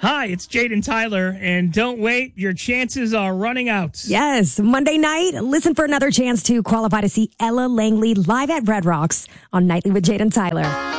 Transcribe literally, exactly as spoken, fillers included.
Hi, it's Jaden Tyler, and don't wait, your chances are running out. Yes, Monday night, listen for another chance to qualify to see Ella Langley live at Red Rocks on Nightly with Jaden Tyler.